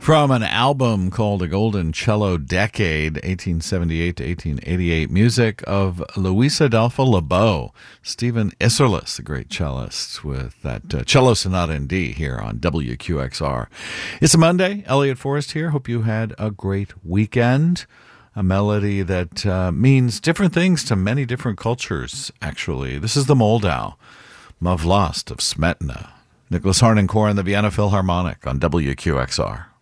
From an album called A Golden Cello Decade, 1878 to 1888, music of Luis Adolfo Lebow, Stephen Isserlis, the great cellist, with that cello sonata in D here on WQXR. It's a Monday. Elliot Forrest here. Hope you had a great weekend. A melody that means different things to many different cultures, actually. This is the Moldau, Mavlast of Smetana. Nicholas Harnoncourt and the Vienna Philharmonic on WQXR.